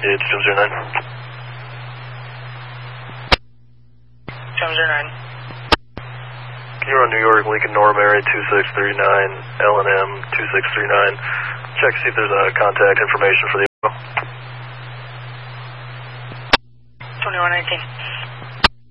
It's Jim 09. Jim 09. You're on New York, Lincoln Norm area 2639, LNM 2639. Check to see if there's contact information for the 2119.